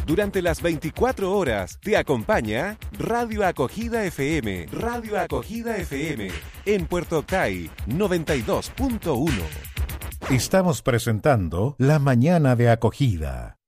Durante las 24 horas te acompaña Radio Acogida FM. Radio Acogida FM en Puerto Octay 92.1. Estamos presentando La Mañana de Acogida.